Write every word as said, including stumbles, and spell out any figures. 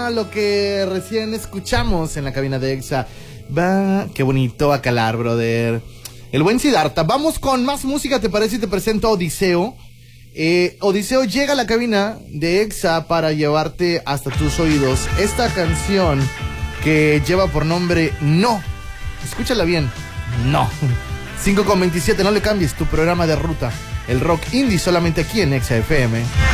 era lo que recién escuchamos en la cabina de Exa. Va, qué bonito va a calar, brother. El buen Siddhartha. Vamos con más música, ¿te parece? Y te presento a Odiseo. Eh, Odiseo llega a la cabina de Exa para llevarte hasta tus oídos esta canción que lleva por nombre No. Escúchala bien. No. cinco con veintisiete, no le cambies tu programa de ruta. El rock indie solamente aquí en Exa F M.